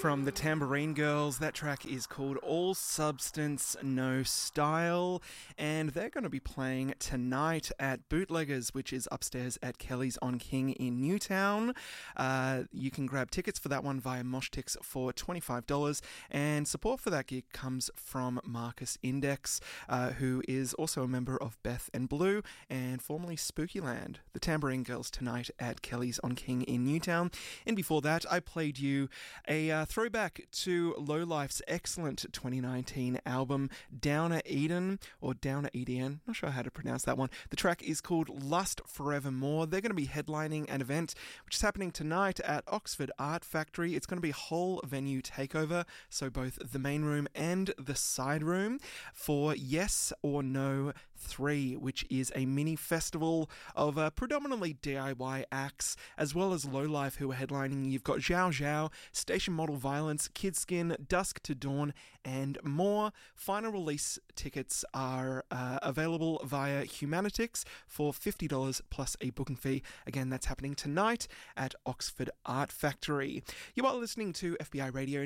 from the Tambourine Girls. That track is called All Substance, No Style, and they're going to be playing tonight at Bootleggers, which is upstairs at Kelly's on King in Newtown. You can grab tickets for that one via Moshtix for $25, and support for that gig comes from Marcus Index, who is also a member of Beth and Blue and formerly Spookyland. The Tambourine Girls tonight at Kelly's on King in Newtown. And before that, I played you a throwback to Lowlife's excellent 2019 album, Downer Eden, or Downer Eden, not sure how to pronounce that one. The track is called Lust Forevermore. They're going to be headlining an event which is happening tonight at Oxford Art Factory. It's going to be a whole venue takeover, so both the main room and the side room, for Yes or No 3, which is a mini festival of predominantly DIY acts, as well as Lowlife, who are headlining. You've got Zhao Zhao, Station Model Violence, Kidskin, Dusk to Dawn, and more. Final release tickets are available via Humanitix for $50 plus a booking fee. Again, that's happening tonight at Oxford Art Factory. You are listening to FBI Radio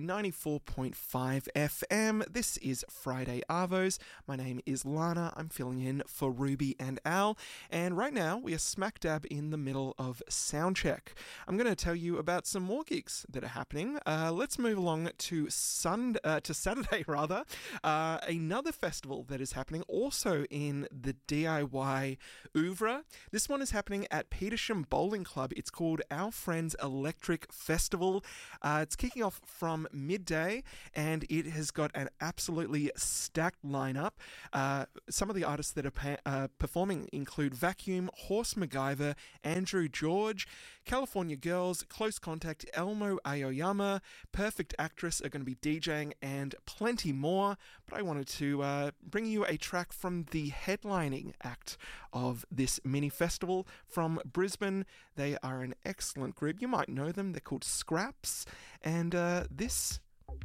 94.5 FM. This is Friday Arvos. My name is Lana. I'm filling in for Ruby and Al, and right now we are smack dab in the middle of soundcheck. I'm going to tell you about some more gigs that are happening. Let's move along to Saturday rather. Another festival that is happening also in the DIY oeuvre. This one is happening at Petersham Bowling Club. It's called Our Friends Electric Festival. It's kicking off from midday, and it has got an absolutely stacked lineup. Some of the artists that are performing include Vacuum, Horse MacGyver, Andrew George, California Girls, Close Contact, Elmo Aoyama, Perfect Actress are going to be DJing, and plenty more. But I wanted to bring you a track from the headlining act of this mini festival from Brisbane. They are an excellent group. You might know them. They're called Scraps, and this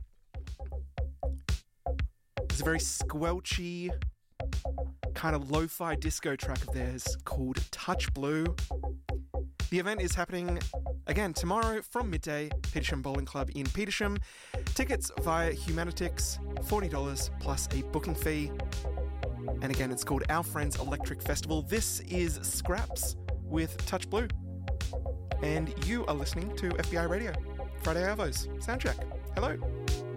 is a very squelchy kind of lo-fi disco track of theirs called Touch Blue. The event is happening again tomorrow from midday, Petersham Bowling Club in Petersham. Tickets via Humanitix, $40 plus a booking fee. And again, it's called Our Friends Electric Festival. This is Scraps with Touch Blue. And you are listening to FBI Radio, Friday Arvos Soundcheck. Hello.